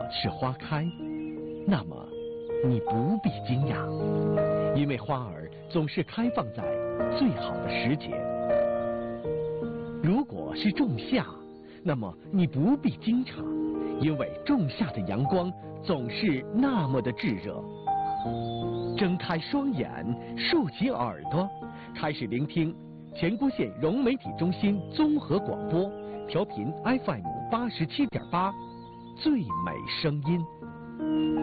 是花开，那么你不必惊讶，因为花儿总是开放在最好的时节。如果是仲夏，那么你不必惊诧，因为仲夏的阳光总是那么的炙热。睁开双眼，竖起耳朵，开始聆听前郭县融媒体中心综合广播，调频 FM87.8，最美声音。